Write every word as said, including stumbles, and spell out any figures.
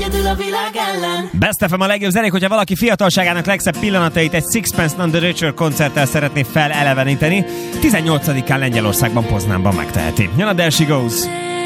Best ef em a legjobb zenék, hogyha valaki fiatalságának legszebb pillanatait egy Sixpence None the Richer koncerttel szeretné feleleveníteni. tizennyolcadikán Lengyelországban, Poznánban megteheti. Jön a There She Goes.